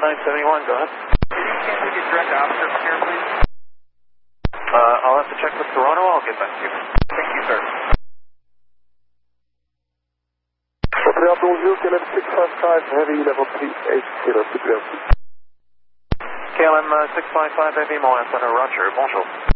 971, go ahead. Can we get direct officer from here, please? I'll have to check with Toronto. I'll get back to you. Thank you, sir. Bonjour, KLM 655, heavy level 380 to KLM 655 Heavy, Montana, Roger, bonjour.